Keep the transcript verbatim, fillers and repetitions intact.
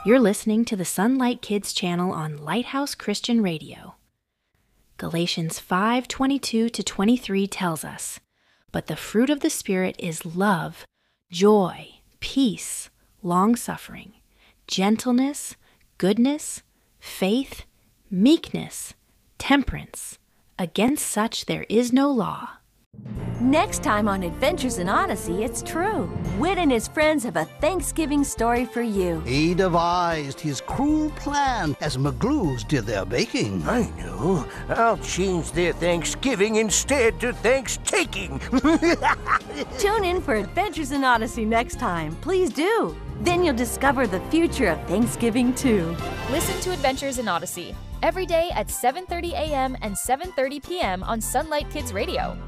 You're listening to the Sunlight Kids channel on Lighthouse Christian Radio. Galatians five twenty-two to twenty-three tells us, "But the fruit of the Spirit is love, joy, peace, long-suffering, gentleness, goodness, faith, meekness, temperance. Against such there is no law." Next time on Adventures in Odyssey, it's true. Wit and his friends have a Thanksgiving story for you. He devised his cruel plan as McGlues did their baking. I know. I'll change their Thanksgiving instead to Thanks-taking. Tune in for Adventures in Odyssey next time. Please do. Then you'll discover the future of Thanksgiving, too. Listen to Adventures in Odyssey every day at seven thirty a m and seven thirty p m on Sunlight Kids Radio.